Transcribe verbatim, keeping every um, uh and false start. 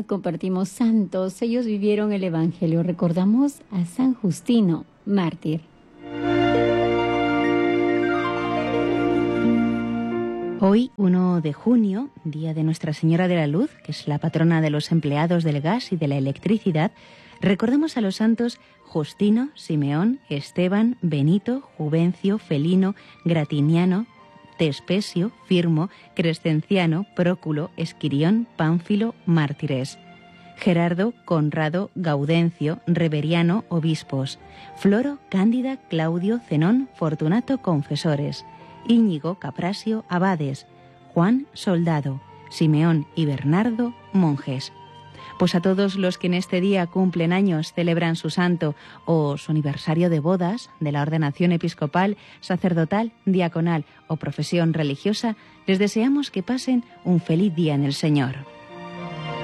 compartimos santos, ellos vivieron el Evangelio. Recordamos a San Justino, mártir. Hoy, primero de junio, día de Nuestra Señora de la Luz, que es la patrona de los empleados del gas y de la electricidad, recordamos a los santos Justino, Simeón, Esteban, Benito, Juvencio, Felino, Gratiniano, Tespesio, Firmo, Crescenciano, Próculo, Esquirión, Pánfilo, mártires. Gerardo, Conrado, Gaudencio, Reveriano, obispos. Floro, Cándida, Claudio, Zenón, Fortunato, confesores. Íñigo, Caprasio, abades. Juan, soldado. Simeón y Bernardo, monjes. Pues a todos los que en este día cumplen años, celebran su santo o su aniversario de bodas, de la ordenación episcopal, sacerdotal, diaconal o profesión religiosa, les deseamos que pasen un feliz día en el Señor.